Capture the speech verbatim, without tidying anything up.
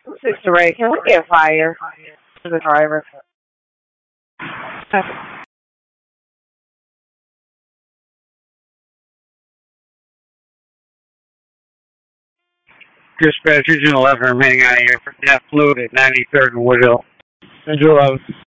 Sister Ray, can we get fire to the driver? Dispatch, Region eleven remaining on air for Death Fluid at ninety-third and Woodhill. Central eleven.